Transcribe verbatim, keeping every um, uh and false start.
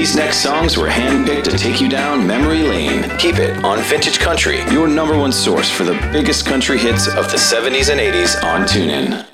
These next songs were handpicked to take you down memory lane. Keep it on Vintage Country, your number one source for the biggest country hits of the seventies and eighties on TuneIn.